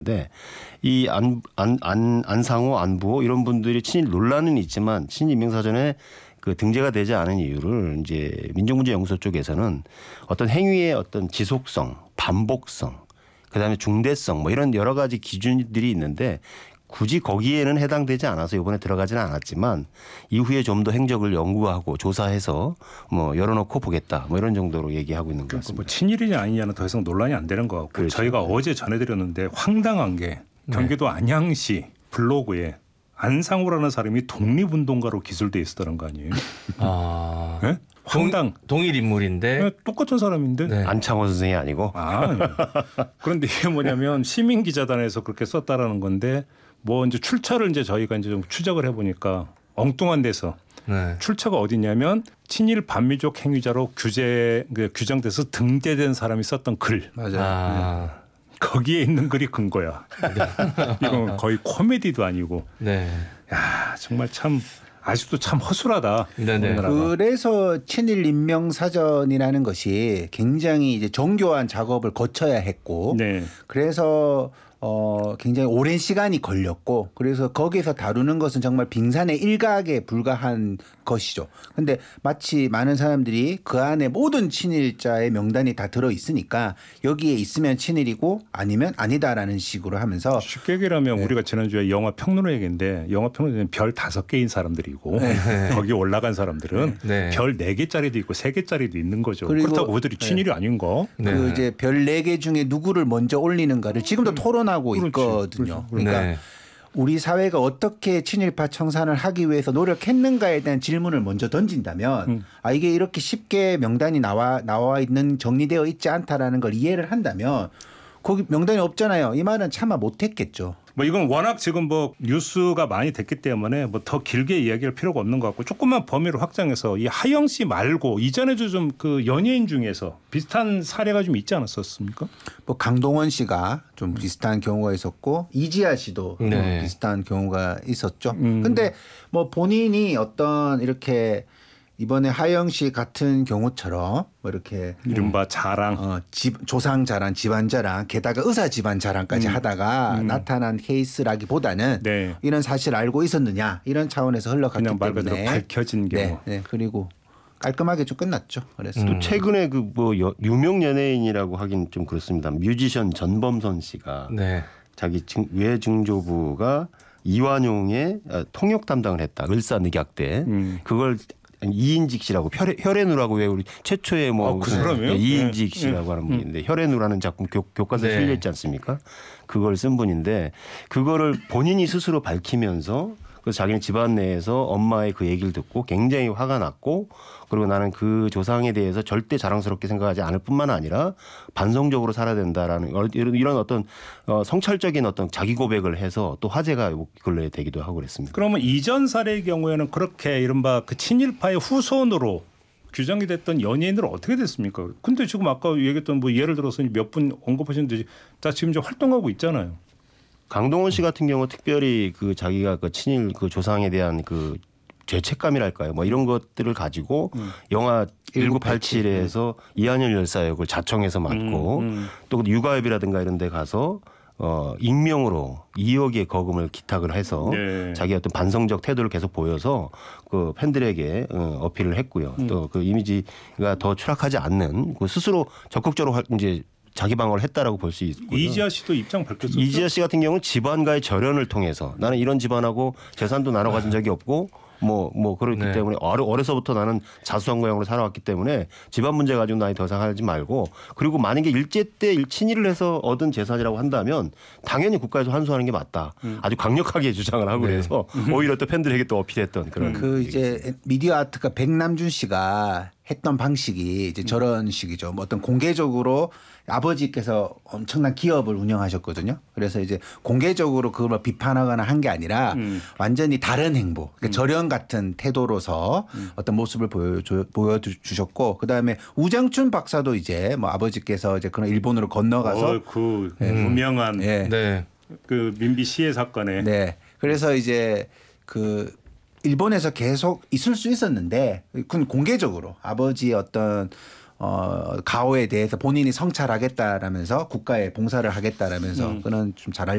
네, 이 안상호, 안부호 이런 분들이 친일 논란은 있지만 친일 인명사전에 그 등재가 되지 않은 이유를 이제 민족문제연구소 쪽에서는 어떤 행위의 어떤 지속성, 반복성, 그다음에 중대성 뭐 이런 여러 가지 기준들이 있는데 굳이 거기에는 해당되지 않아서 이번에 들어가지는 않았지만 이후에 좀 더 행적을 연구하고 조사해서 뭐 열어놓고 보겠다 뭐 이런 정도로 얘기하고 있는 것 같습니다. 뭐 친일이냐 아니냐는 더 이상 논란이 안 되는 것 같고 그렇죠. 저희가 어제 전해드렸는데 황당한 게 경기도 안양시 블로그에 안상호라는 사람이 독립운동가로 기술돼 있었다는 거 아니에요? 아, 네? 황당. 동일 인물인데 네, 똑같은 사람인데. 네. 안창호 선생이 아니고 아, 네. 그런데 이게 뭐냐면 시민기자단에서 그렇게 썼다라는 건데 뭐 이제 출처를 이제 저희가 이제 좀 추적을 해보니까 엉뚱한 데서 네. 출처가 어디냐면 친일 반미족 행위자로 규정돼서 등재된 사람이 썼던 글. 맞아요. 아, 거기에 있는 글이 근거야. 이건 거의 코미디도 아니고. 네. 야 정말 참 아직도 참 허술하다. 네네. 우리나라가. 그래서 친일 인명 사전이라는 것이 굉장히 이제 정교한 작업을 거쳐야 했고, 네. 그래서 굉장히 오랜 시간이 걸렸고, 그래서 거기서 다루는 것은 정말 빙산의 일각에 불과한 것이죠. 근데 마치 많은 사람들이 그 안에 모든 친일자의 명단이 다 들어 있으니까 여기에 있으면 친일이고 아니면 아니다라는 식으로 하면서 쉽게 얘기하면 우리가 지난주에 영화 평론을 얘기했는데 영화 평론은 별 5개인 사람들이고 거기 올라간 사람들은 네. 별 4개짜리도 있고 3개짜리도 있는 거죠. 그리고 그렇다고 그들이 친일이 아닌 거. 네. 그 이제 별 4개 중에 누구를 먼저 올리는가를 지금도 토론하고 그렇지. 있거든요. 그러니까 네. 우리 사회가 어떻게 친일파 청산을 하기 위해서 노력했는가에 대한 질문을 먼저 던진다면 아 이게 이렇게 쉽게 명단이 나와 있는 정리되어 있지 않다라는 걸 이해를 한다면 거기 명단이 없잖아요. 이 말은 차마 못했겠죠. 뭐 이건 워낙 지금 뭐 뉴스가 많이 됐기 때문에 뭐 더 길게 이야기할 필요가 없는 것 같고 조금만 범위를 확장해서 이 하영 씨 말고 이전에도 좀 그 연예인 중에서 비슷한 사례가 좀 있지 않았었습니까? 뭐 강동원 씨가 좀 비슷한 경우가 있었고 이지아 씨도 네. 비슷한 경우가 있었죠. 근데 뭐 본인이 어떤 이렇게 이번에 하영 씨 같은 경우처럼 뭐 이렇게 이른바 자랑. 조상 자랑, 집안 자랑, 게다가 의사 집안 자랑까지 하다가 나타난 케이스라기보다는 네. 이런 사실 알고 있었느냐 이런 차원에서 흘러갔기 그냥 말 그대로 때문에 밝혀진 경우. 네, 네. 그리고 깔끔하게 좀 끝났죠. 그래서 또 최근에 그 뭐 유명 연예인이라고 하긴 좀 그렇습니다. 뮤지션 전범선 씨가 네. 자기 외증조부가 이완용의 통역 담당을 했다. 을사늑약 때 그걸 이인직 씨라고 혈애누라고 왜 우리 최초의 뭐 그 사람이에요? 이인직 씨라고 하는 분인데 혈애누라는 작품 교과서에 네. 실려 있지 않습니까? 그걸 쓴 분인데 그거를 본인이 스스로 밝히면서 그래서 자기는 집안 내에서 엄마의 그 얘기를 듣고 굉장히 화가 났고 그리고 나는 그 조상에 대해서 절대 자랑스럽게 생각하지 않을 뿐만 아니라 반성적으로 살아야 된다라는 이런 어떤 성찰적인 어떤 자기 고백을 해서 또 화제가 근래에 되기도 하고 그랬습니다. 그러면 이전 사례의 경우에는 그렇게 이른바 그 친일파의 후손으로 규정이 됐던 연예인들은 어떻게 됐습니까? 근데 지금 아까 얘기했던 뭐 예를 들어서 몇 분 언급하셨는데 다 지금 이제 활동하고 있잖아요. 강동원 씨 같은 경우 특별히 그 자기가 그 친일 그 조상에 대한 그 죄책감이랄까요? 뭐 이런 것들을 가지고 영화 1987에서 이한열 열사 역을 자청해서 맡고 또 육아협이라든가 이런 데 가서 익명으로 2억의 거금을 기탁을 해서 네. 자기 어떤 반성적 태도를 계속 보여서 그 팬들에게 어필을 했고요. 또 그 이미지가 더 추락하지 않는 그 스스로 적극적으로 이제 자기 방어를 했다라고 볼 수 있고요. 이지아 씨도 입장 밝혔었죠. 이지아 씨 같은 경우는 집안과의 절연을 통해서 나는 이런 집안하고 재산도 나눠 가진 적이 없고 뭐 그렇기 네. 때문에 어려서부터 나는 자수성가형으로 살아왔기 때문에 집안 문제 가지고 나이 더 이상 하지 말고 그리고 만약에 일제 때 친일을 해서 얻은 재산이라고 한다면 당연히 국가에서 환수하는 게 맞다. 아주 강력하게 주장을 하고 그래서 오히려 또 팬들에게 또 어필했던 그런 그 이제 미디어 아트가 백남준 씨가 했던 방식이 이제 저런 식이죠. 뭐 어떤 공개적으로 아버지께서 엄청난 기업을 운영하셨거든요. 그래서 이제 공개적으로 그걸 비판하거나 한 게 아니라 완전히 다른 행보, 그러니까 절연 같은 태도로서 어떤 모습을 보여주셨고, 그 다음에 우장춘 박사도 이제 뭐 아버지께서 이제 그런 일본으로 건너가서 그 유명한 네. 네. 그 민비 시해 사건에 네. 그래서 이제 그 일본에서 계속 있을 수 있었는데 그건 공개적으로 아버지의 어떤 가오에 대해서 본인이 성찰하겠다라면서 국가에 봉사를 하겠다라면서 그는 좀 잘